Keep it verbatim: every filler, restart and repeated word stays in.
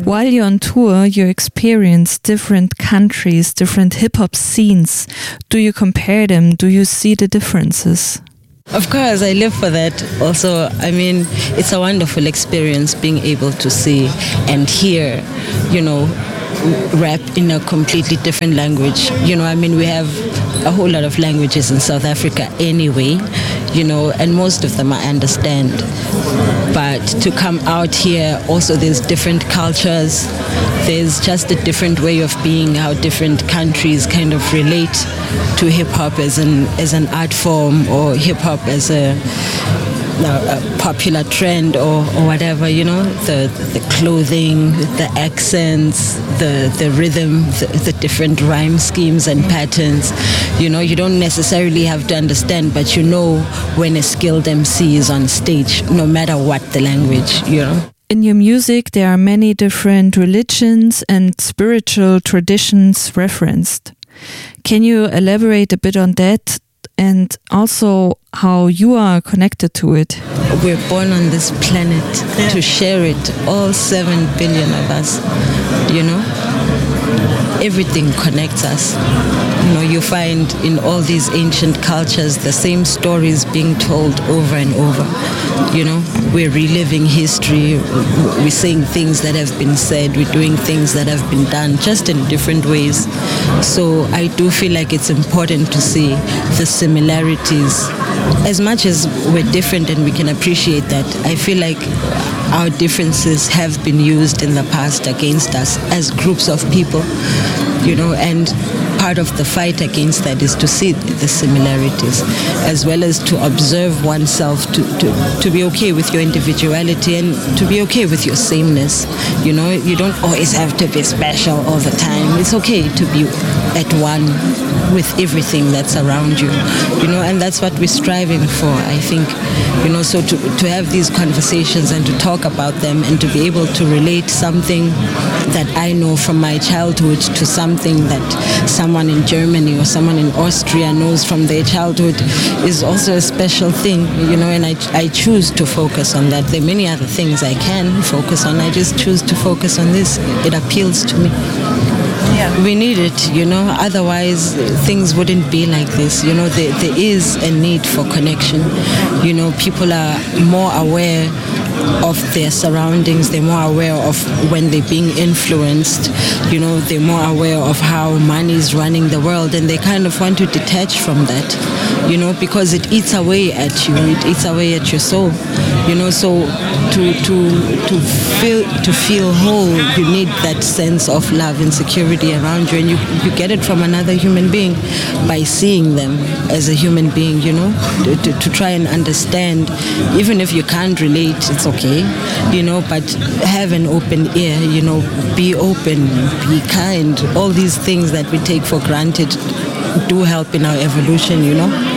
While you're on tour, you experience different countries, different hip-hop scenes. Do you compare them? Do you see the differences? Of course, I live for that. Also, I mean, it's a wonderful experience being able to see and hear, you know, rap in a completely different language. You know, I mean, we have a whole lot of languages in South Africa anyway, you know, and most of them I understand. But to come out here, also there's different cultures. There's just a different way of being, how different countries kind of relate to hip-hop as an as an art form, or hip-hop as a, a popular trend, or, or whatever, you know, the the clothing, the accents, the, the rhythm, the, the different rhyme schemes and patterns. You know, you don't necessarily have to understand, but you know when a skilled M C is on stage, no matter what the language, you know. In your music, there are many different religions and spiritual traditions referenced. Can you elaborate a bit on that, and also how you are connected to it? We're born on this planet yeah. to share it, all seven billion of us, you know? Everything connects us. You know, you find in all these ancient cultures the same stories being told over and over. You know, we're reliving history, we're saying things that have been said, we're doing things that have been done, just in different ways. So I do feel like it's important to see the similarities. As much as we're different and we can appreciate that, I feel like our differences have been used in the past against us as groups of people, you know, and part of the fight against that is to see the similarities, as well as to observe oneself, to, to, to be okay with your individuality and to be okay with your sameness. You know, you don't always have to be special all the time. It's okay to be at one with everything that's around you, you know, and that's what we're striving for, I think, you know, so to, to have these conversations and to talk about them and to be able to relate something that I know from my childhood to something that someone in Germany or someone in Austria knows from their childhood is also a special thing, you know, and I, I choose to focus on that. There are many other things I can focus on. I just choose to focus on this. It appeals to me. Yeah. We need it, you know, otherwise things wouldn't be like this. You know, there, there is a need for connection. You know, people are more aware of their surroundings, they're more aware of when they're being influenced, you know, they're more aware of how money is running the world, and they kind of want to detach from that, you know, because it eats away at you, it eats away at your soul, you know, so to to to feel to feel whole, you need that sense of love and security around you, and you, you get it from another human being by seeing them as a human being, you know, to, to, to try and understand, even if you can't relate, it's okay, you know, but have an open ear, you know, be open, be kind. All these things that we take for granted do help in our evolution, you know.